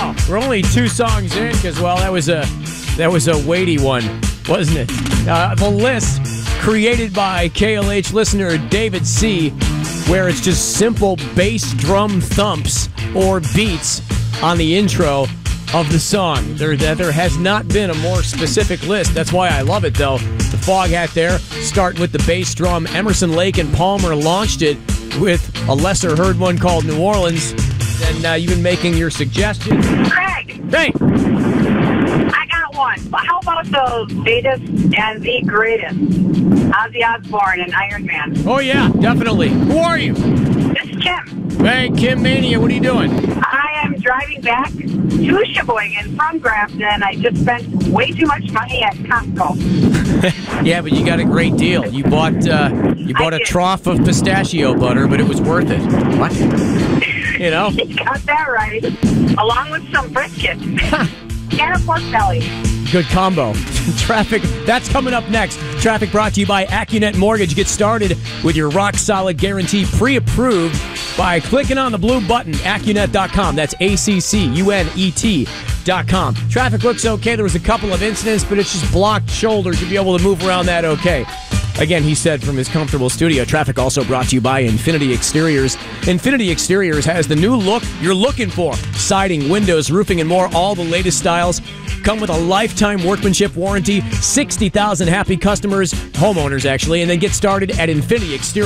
Wow, we're only 2 songs in because, well, that was a weighty one, wasn't it? The list created by KLH listener David C., where it's just simple bass drum thumps or beats on the intro of the song. There has not been a more specific list. That's why I love it, though. The Foghat there, starting with the bass drum. Emerson, Lake, and Palmer launched it with a lesser-heard one called New Orleans. And you've been making your suggestions. Craig! Hey! I got one. How about the latest and the greatest? Ozzy Osbourne and Iron Man. Oh, yeah, definitely. Who are you? This is Kim. Hey, Kim Mania, what are you doing? I am driving back to Sheboygan from Grafton. I just spent way too much money at Costco. Yeah, but you got a great deal. You bought a trough of pistachio butter, but it was worth it. What? You know? You got that right. Along with some brisket. And a pork belly. Good combo. Traffic, that's coming up next. Traffic brought to you by AccuNet Mortgage. Get started with your rock-solid guarantee pre-approved by clicking on the blue button, AccuNet.com. That's AccuNet.com. Traffic looks okay. There was a couple of incidents, but it's just blocked shoulders. You'll be able to move around that okay. Again, he said from his comfortable studio. Traffic also brought to you by Infinity Exteriors. Infinity Exteriors has the new look you're looking for. Siding, windows, roofing, and more. All the latest styles come with a lifetime workmanship warranty. 60,000 happy customers, homeowners actually, and then get started at Infinity Exteriors.